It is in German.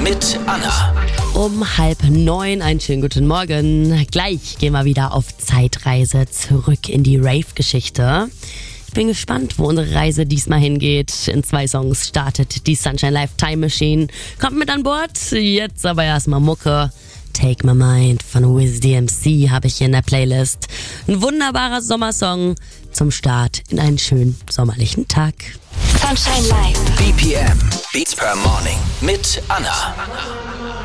mit Anna. Um 8:30, einen schönen guten Morgen. Gleich gehen wir wieder auf Zeitreise zurück in die Rave-Geschichte. Ich bin gespannt, wo unsere Reise diesmal hingeht. In 2 Songs startet die Sunshine Live Time Machine. Kommt mit an Bord. Jetzt aber erstmal Mucke. Take My Mind von Wiz DMC habe ich hier in der Playlist. Ein wunderbarer Sommersong zum Start in einen schönen sommerlichen Tag. Sunshine Live. BPM, Beats per Morning mit Anna.